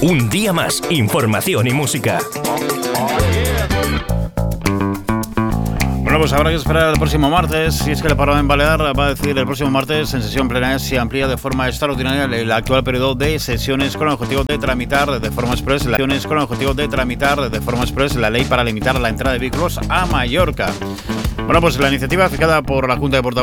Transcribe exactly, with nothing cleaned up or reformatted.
Un día más, información y música. Bueno, pues habrá que esperar el próximo martes. Si es que el Parlamento Balear va a decidir el próximo martes en sesión plenaria si amplía de forma extraordinaria el actual periodo de sesiones con el objetivo de tramitar de forma express las sesiones con el objetivo de tramitar de forma express la ley para limitar la entrada de vehículos a Mallorca. Bueno, pues la iniciativa fijada por la Junta de Portavoces